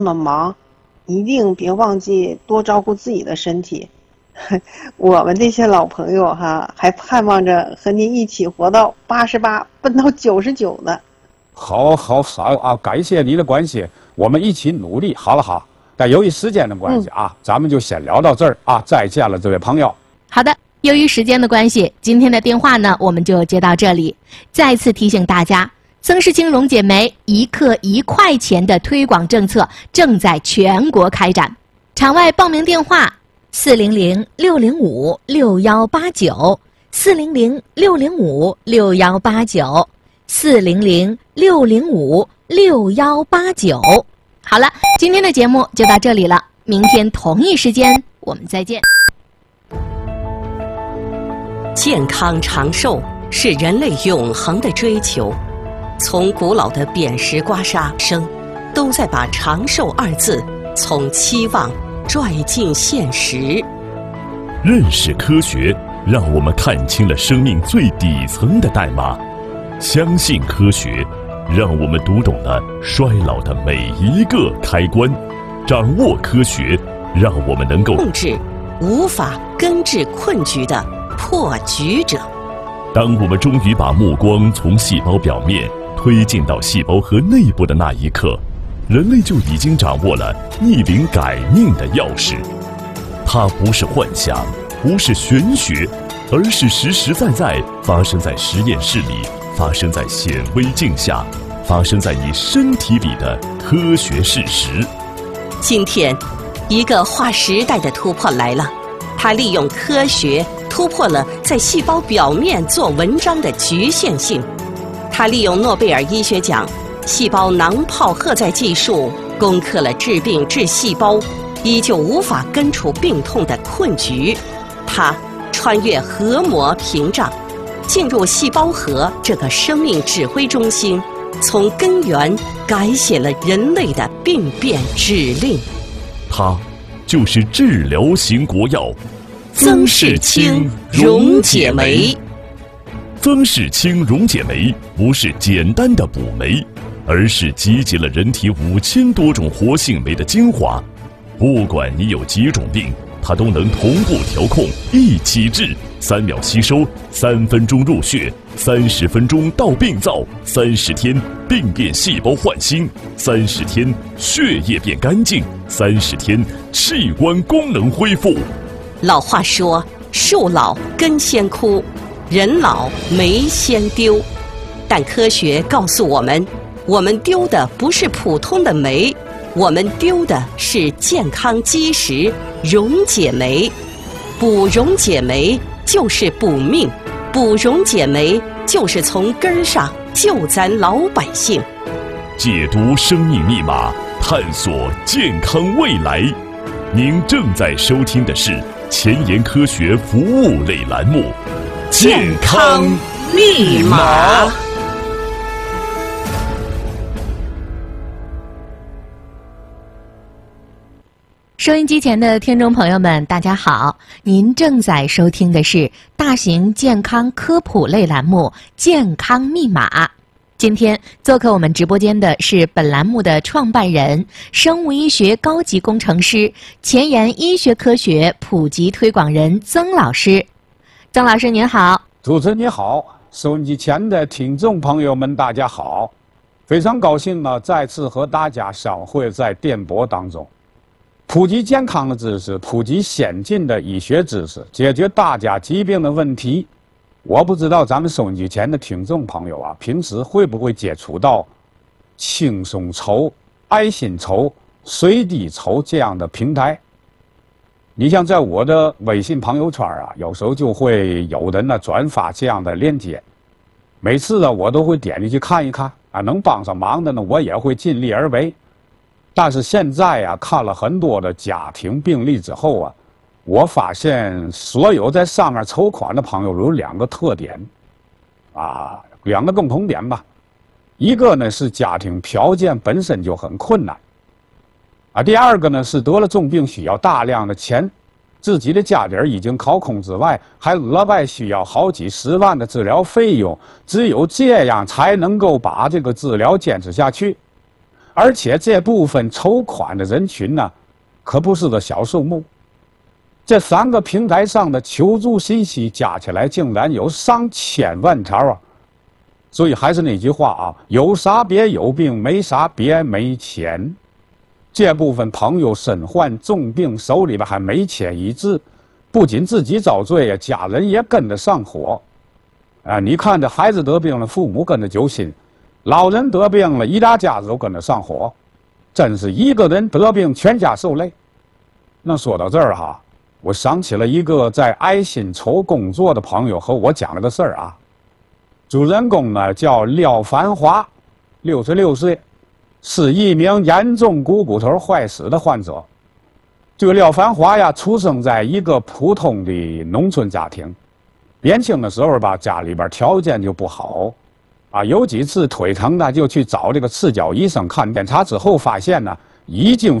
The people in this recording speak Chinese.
么忙，一定别忘记多照顾自己的身体。我们这些老朋友哈，还盼望着和您一起活到88，奔到99呢。 好啊，感谢你的关心，我们一起努力。好了好，但由于时间的关系啊，咱们就先聊到这儿啊，再见了，这位朋友。 好的，由于时间的关系，今天的电话呢，我们就接到这里。再次提醒大家，曾氏青溶解酶1克1块钱的推广政策正在全国开展，场外报名电话400-605-6189，400-605-6189。好了，今天的节目就到这里了，明天同一时间我们再见。 健康长寿是人类永恒的追求，从古老的扁食刮痧声，都在把长寿二字从期望拽进现实。 认识科学，让我们看清了生命最底层的代码；相信科学，让我们读懂了衰老的每一个开关；掌握科学，让我们能够控制无法根治困局的破局者。 当我们终于把目光从细胞表面推进到细胞核内部的那一刻，人类就已经掌握了逆龄改命的钥匙。它不是幻想，不是玄学，而是实实在在发生在实验室里，发生在显微镜下，发生在你身体里的科学事实。 今天，一个划时代的突破来了，它利用科学突破了在细胞表面做文章的局限性。它利用诺贝尔医学奖细胞囊泡荷载技术，攻克了治病治细胞依旧无法根除病痛的困局。它穿越核膜屏障，进入细胞核这个生命指挥中心，从根源改写了人类的病变指令。 它就是治疗型国药曾氏青溶解酶。 曾氏青溶解酶不是简单的补酶，而是集结了人体5000多种活性酶的精华。不管你有几种病，它都能同步调控，一起治，3秒吸收，3分钟入血，30分钟到病灶，30天病变细胞换新，30天血液变干净，30天器官功能恢复。 老话说，树老根先枯，人老酶先丢。但科学告诉我们，我们丢的不是普通的酶，我们丢的是健康基石溶解酶。补溶解酶就是补命，补溶解酶就是从根儿上救咱老百姓。 解读生命密码，探索健康未来。您正在收听的是前沿科学服务类栏目《 健康密码》。 收音机前的听众朋友们，大家好！您正在收听的是大型健康科普类栏目《健康密码》。今天做客我们直播间的是本栏目的创办人、生物医学高级工程师、前沿医学科学普及推广人曾老师。曾老师您好。 主持人你好，收音机前的听众朋友们大家好，非常高兴呢，再次和大家相会在电波当中。普及健康的知识，普及先进的医学知识，解决大家疾病的问题。我不知道咱们收音机前的听众朋友啊，平时会不会接触到轻松筹、爱心筹、随地筹这样的平台？你像在我的微信朋友圈啊，有时候就会有人呢转发这样的链接，每次呢我都会点进去看一看啊，能帮上忙的呢，我也会尽力而为。但是现在啊，看了很多的家庭病例之后啊，我发现所有在上面筹款的朋友有2个特点，啊，2个共同点吧。一个呢是家庭条件本身就很困难，啊，第二个呢是得了重病需要大量的钱，自己的家底儿已经掏空之外，还额外需要好几10万的治疗费用，只有这样才能够把这个治疗坚持下去。 而且这部分筹款的人群呢，可不是个小数目。这3个平台上的求助信息加起来，竟然有上千万条啊！所以还是那句话啊，有啥别有病，没啥别没钱。这部分朋友身患重病，手里边还没钱医治，不仅自己遭罪呀，家人也跟着上火。你看这孩子得病了，父母跟着揪心；老人得病了，一大家子都跟着上火。真是一个人得病，全家受累。那说到这儿哈，我想起了一个在爱心筹工作的朋友和我讲了个事儿啊。主人公呢叫廖繁华，66岁，是一名严重股头坏死的患者。这个廖繁华呀，出生在一个普通的农村家庭，年轻的时候吧，家里边条件就不好，有几次腿疼呢，就去找这个赤脚医生看，检查之后发现呢，已经